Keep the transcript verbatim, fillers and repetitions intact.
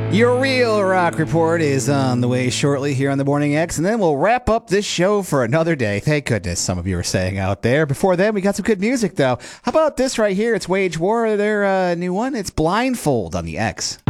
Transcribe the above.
Your real rock report is on the way shortly here on the Morning X, and then we'll wrap up this show for another day. Thank goodness, some of you are saying out there. Before then, we got some good music, though. How about this right here? It's Wage War, their uh, new one. It's Blindfold on the X.